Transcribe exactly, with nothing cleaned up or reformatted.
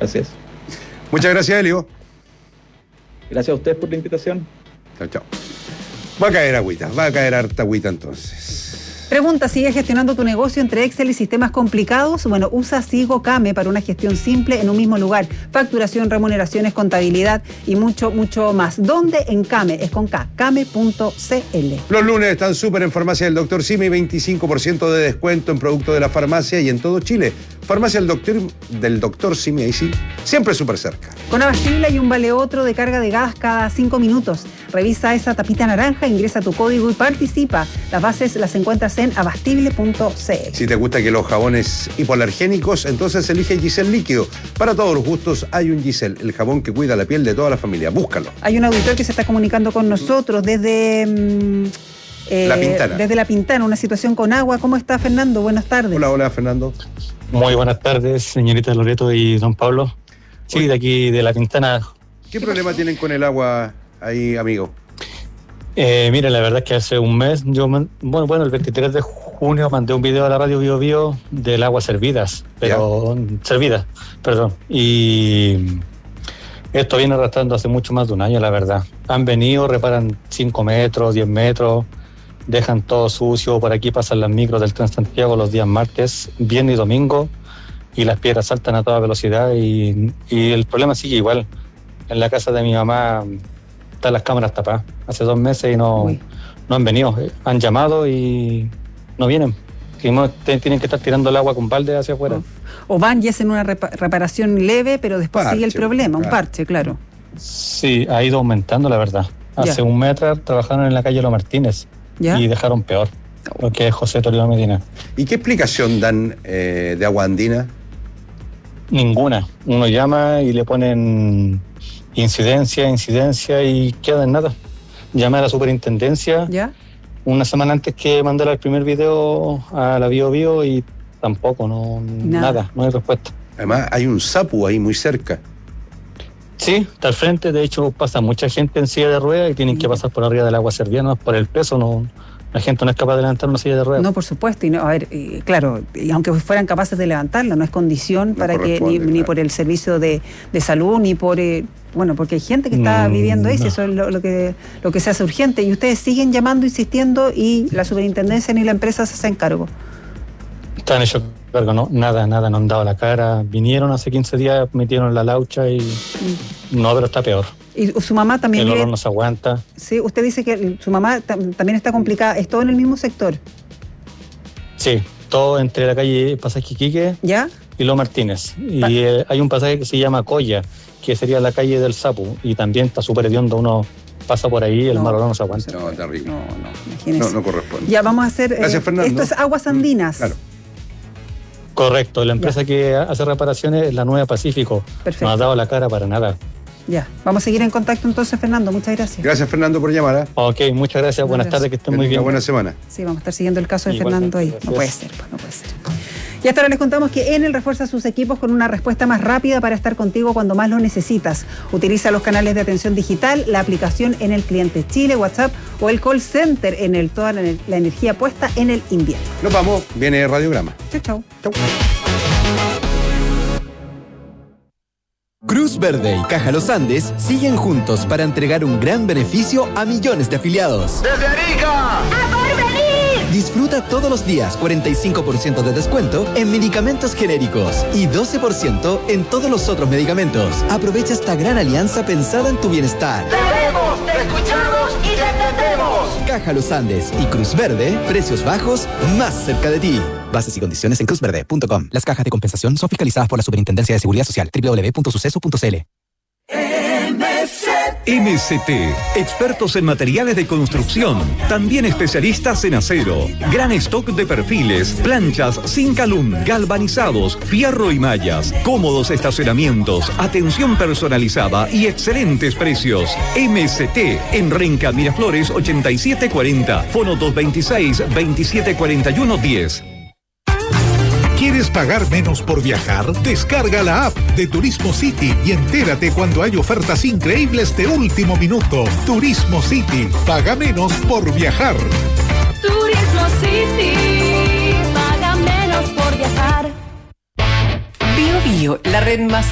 Así es. Muchas gracias, Elio. Gracias a ustedes por la invitación. Chao, chao. Va a caer agüita, va a caer harta agüita entonces. Pregunta, ¿sigues gestionando tu negocio entre Excel y sistemas complicados? Bueno, usa Sigo Came para una gestión simple en un mismo lugar. Facturación, remuneraciones, contabilidad y mucho, mucho más. ¿Dónde? En Came, es con K, came punto c l. Los lunes están súper en Farmacia del Doctor Simi, veinticinco por ciento de descuento en productos de la farmacia y en todo Chile. Farmacia del Doctor, del Doctor Simi, ahí sí, siempre súper cerca. Con Abastible y un vale otro de carga de gas cada cinco minutos. Revisa esa tapita naranja, ingresa tu código y participa. Las bases las encuentras en abastible punto c l. Si te gusta que los jabones hipoalergénicos, entonces elige Giselle Líquido. Para todos los gustos hay un Giselle, el jabón que cuida la piel de toda la familia. Búscalo. Hay un auditor que se está comunicando con nosotros desde... Mmm, eh, La Pintana. Desde La Pintana, una situación con agua. ¿Cómo está, Fernando? Buenas tardes. Hola, hola, Fernando. Muy buenas tardes, señorita Loreto y don Pablo. Sí, de aquí de La Pintana. ¿Qué problema tienen con el agua ahí, amigo? Eh, mire, la verdad es que hace un mes, yo man- bueno, bueno, el veintitrés de junio mandé un video a la radio Bio Bio del agua servidas, pero servidas, perdón. Y esto viene arrastrando hace mucho más de un año, la verdad. Han venido, reparan cinco metros, diez metros, dejan todo sucio. Por aquí pasan las micros del Transantiago los días martes, viernes y domingo, y las piedras saltan a toda velocidad y, y el problema sigue igual. En la casa de mi mamá están las cámaras tapadas hace dos meses y no, no han venido. Han llamado y no vienen. Y no, te- tienen que estar tirando el agua con balde hacia afuera. O van y hacen una repa- reparación leve, pero después Parche, sigue el problema, un claro. parche, claro. Sí, ha ido aumentando, la verdad. Hace Ya. un mes atrás trabajaron en la calle Los Martínez ¿Ya? y dejaron peor, lo que es José Toribio Medina. ¿Y qué explicación dan eh, de agua andina? Ninguna. Uno llama y le ponen incidencia, incidencia y queda en nada. Llamé a la superintendencia ¿Ya? una semana antes que mandara el primer video a la Bio Bio y tampoco, no, Nada. nada, no hay respuesta. Además, hay un sapu ahí muy cerca. Sí, está al frente, de hecho pasa mucha gente en silla de ruedas y tienen que pasar por arriba del agua servida, por el peso, no, la gente no es capaz de levantar una silla de ruedas. No, por supuesto, y no, a ver, y claro, y aunque fueran capaces de levantarla, no es condición para que, ni, corresponde, ni por el servicio de, de salud, ni por, eh, bueno, porque hay gente que está Mm, viviendo ahí, si no. eso es lo, lo que, lo que se hace urgente, y ustedes siguen llamando, insistiendo, y la superintendencia ni la empresa se hacen cargo. Están hechos cargo, no, nada, nada, no han dado la cara. Vinieron hace quince días, metieron la laucha y no, pero está peor. Y su mamá también El vive, olor no se aguanta. sí, usted dice que su mamá tam- también está complicada, ¿es todo en el mismo sector? Sí, todo entre la calle Pasaje Iquique ¿Ya? y Los Martínez. Pa- Y eh, hay un pasaje que se llama Coya, que sería la calle del Sapu, y también está súper hediondo, uno pasa por ahí, el No, mal olor no se aguanta. No, terrible. No, no, imagínese. No, no corresponde. Ya vamos a hacer, eh, Gracias, Fernando. esto es Aguas Andinas. Claro. Correcto, la empresa que hace reparaciones es la Nueva Pacífico. Perfecto. No ha dado la cara para nada. Ya, vamos a seguir en contacto entonces, Fernando, muchas gracias. Gracias, Fernando, por llamar. ¿eh? Ok, muchas gracias, buenas Gracias. tardes, que estén muy bien. Una buena semana. Sí, vamos a estar siguiendo el caso de Igualmente, Fernando ahí. gracias. No puede ser, pues, no puede ser. Y hasta ahora les contamos que Enel refuerza sus equipos con una respuesta más rápida para estar contigo cuando más lo necesitas. Utiliza los canales de atención digital, la aplicación Enel Cliente Chile, WhatsApp o el call center Enel, toda la, la energía puesta en el invierno. Nos vamos, viene Radiograma. Chau, chau. Chau. Cruz Verde y Caja Los Andes siguen juntos para entregar un gran beneficio a millones de afiliados. ¡Desde Arica! ¡A Porvenir! Disfruta todos los días cuarenta y cinco por ciento de descuento en medicamentos genéricos y doce por ciento en todos los otros medicamentos. Aprovecha esta gran alianza pensada en tu bienestar. ¡Te vemos, te escuchamos y te entendemos! Caja Los Andes y Cruz Verde, precios bajos más cerca de ti. Bases y condiciones en cruz verde punto com. Las cajas de compensación son fiscalizadas por la Superintendencia de Seguridad Social. doble u doble u doble u punto suceso punto c l. M C T, expertos en materiales de construcción, también especialistas en acero. Gran stock de perfiles, planchas, Zincalum, galvanizados, fierro y mallas, cómodos estacionamientos, atención personalizada y excelentes precios. M C T en Renca Miraflores ochenta y siete cuarenta, fono dos veintiséis, veintisiete cuarenta y uno diez. ¿Quieres pagar menos por viajar? Descarga la app de Turismo City y entérate cuando hay ofertas increíbles de último minuto. Turismo City, paga menos por viajar. Turismo City, paga menos por viajar. Bio Bio, la red más